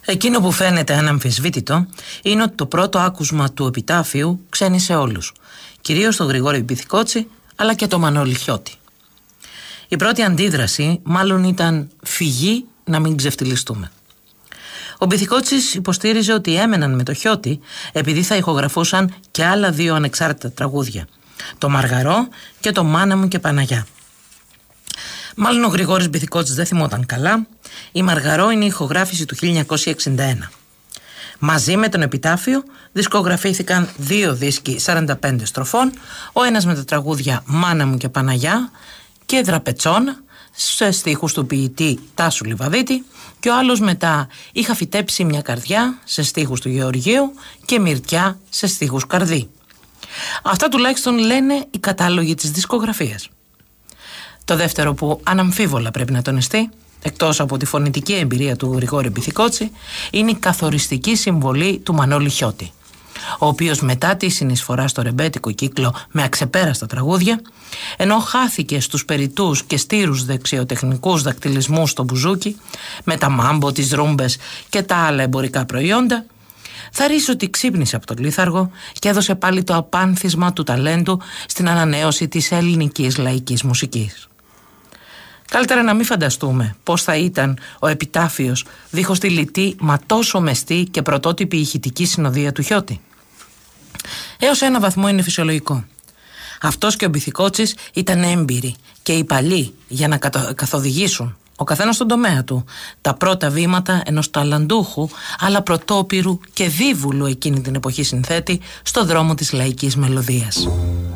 Εκείνο που φαίνεται αναμφισβήτητο είναι ότι το πρώτο άκουσμα του επιτάφιου ξένησε όλους, κυρίως τον Γρηγόρη Μπιθικότσι αλλά και τον Μανώλη Χιώτη. Η πρώτη αντίδραση μάλλον ήταν φυγή να μην ξεφτυλιστούμε. Ο Μπιθικότσης υποστήριζε ότι έμεναν με το Χιώτη επειδή θα ηχογραφούσαν και άλλα δύο ανεξάρτητα τραγούδια, το Μαργαρό και το Μάνα μου και Παναγιά. Μάλλον ο Γρηγόρης Μπιθικότσης δεν θυμόταν καλά. Η Μαργαρό είναι η ηχογράφηση του 1961. Μαζί με τον επιτάφιο δισκογραφήθηκαν 2 δίσκοι 45 στροφών, ο ένας με τα τραγούδια Μάνα μου και Παναγιά και Δραπετσόνα σε στίχους του ποιητή Τάσου Λιβαδίτη και ο άλλος μετά Είχα φυτέψει μια καρδιά σε στίχους του Γεωργίου και Μυρτιά σε στίχους Καρδί. Αυτά τουλάχιστον λένε οι κατάλογοι της δισκογραφίας. Το δεύτερο που αναμφίβολα πρέπει να τονιστεί, εκτός από τη φωνητική εμπειρία του Γρηγόρη Μπιθικότση, είναι η καθοριστική συμβολή του Μανώλη Χιώτη, ο οποίος μετά τη συνεισφορά στο ρεμπέτικο κύκλο με αξεπέραστα τραγούδια, ενώ χάθηκε στους περιττούς και στήρους δεξιοτεχνικούς δακτυλισμούς στο μπουζούκι, με τα μάμπο, τις ρούμπες και τα άλλα εμπορικά προϊόντα, θα ρίξει ότι ξύπνησε από τον λίθαργο και έδωσε πάλι το απάνθισμα του ταλέντου στην ανανέωση της ελληνικής λαϊκής μουσικής. Καλύτερα να μην φανταστούμε πώς θα ήταν ο επιτάφιος δίχως τη λιτή μα τόσο μεστή και πρωτότυπη ηχητική συνοδεία του Χιώτη. Έως ένα βαθμό είναι φυσιολογικό. Αυτός και ο Μπιθικότσης ήταν έμπειροι και υπαλοί για να καθοδηγήσουν, ο καθένας στον τομέα του, τα πρώτα βήματα ενός ταλαντούχου αλλά πρωτόπειρου και δίβουλου εκείνη την εποχή συνθέτη στο δρόμο της λαϊκής μελωδίας.